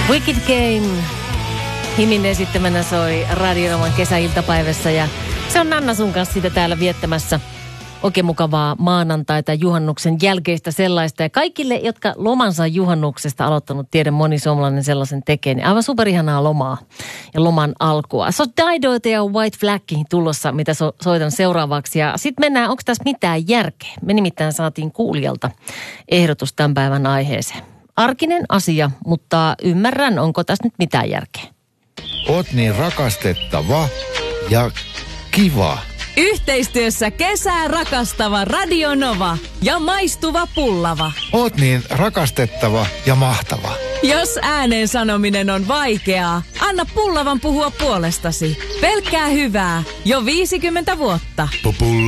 Wicked Game. Himin esittämänä soi Radionovan kesäiltapäivässä ja se on Nanna sun kanssa sitä täällä viettämässä. Oikein mukavaa maanantaita, juhannuksen jälkeistä sellaista. Ja kaikille, jotka lomansa juhannuksesta aloittanut, tiedän moni suomalainen sellaisen tekee, niin aivan superihanaa lomaa ja loman alkua. Se on Didoita ja White Flagiin tulossa, mitä soitan seuraavaksi. Ja sitten mennään, onko tässä mitään järkeä? Me nimittäin saatiin kuulijalta ehdotus tämän päivän aiheeseen. Arkinen asia, mutta ymmärrän, onko tässä nyt mitään järkeä. Oot niin rakastettava ja kiva. Yhteistyössä kesää rakastava Radio Nova ja maistuva pullava. Oot niin rakastettava ja mahtava. Jos ääneen sanominen on vaikeaa, anna pullavan puhua puolestasi. Pelkkää hyvää jo 50 vuotta.